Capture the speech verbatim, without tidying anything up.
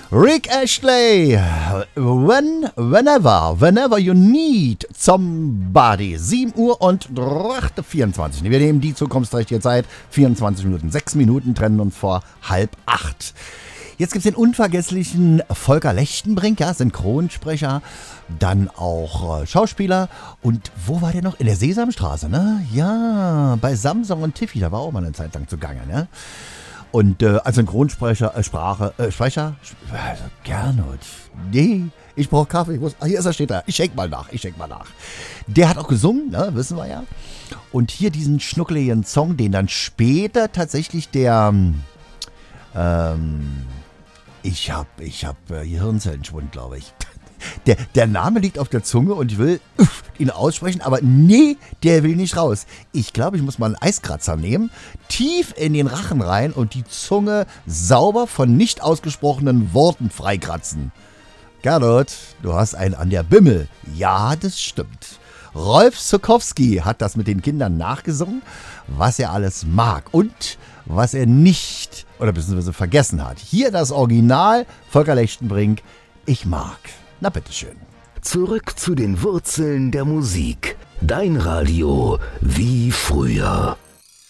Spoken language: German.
Rick Astley, when, whenever, whenever you need somebody. sieben Uhr und vierundzwanzig. Wir nehmen die zukunftsträchtige Zeit. vierundzwanzig Minuten. Sechs Minuten trennen uns vor halb acht. Jetzt gibt es den unvergesslichen Volker Lechtenbrink, ja, Synchronsprecher, dann auch äh, Schauspieler. Und wo war der noch? In der Sesamstraße, ne? Ja, bei Samsung und Tiffy, da war auch mal eine Zeit lang zugange, ne? Und äh, als Synchronsprecher, äh, Sprache, äh, Sprecher, also Gernot, nee, ich brauche Kaffee, ich muss, ah, hier ist er, steht da, ich schenk mal nach, ich schenk mal nach. Der hat auch gesungen, ne, wissen wir ja. Und hier diesen schnuckeligen Song, den dann später tatsächlich der, ähm, ich hab, ich hab äh, Gehirnzellenschwund, glaube ich. Der, der Name liegt auf der Zunge und ich will uff, ihn aussprechen, aber nee, der will nicht raus. Ich glaube, ich muss mal einen Eiskratzer nehmen, tief in den Rachen rein und die Zunge sauber von nicht ausgesprochenen Worten freikratzen. Gernot, du hast einen an der Bimmel. Ja, das stimmt. Rolf Zuckowski hat das mit den Kindern nachgesungen, was er alles mag und was er nicht oder beziehungsweise vergessen hat. Hier das Original, Volker Lechtenbrink, ich mag. Na bitteschön. Zurück zu den Wurzeln der Musik. Dein Radio wie früher.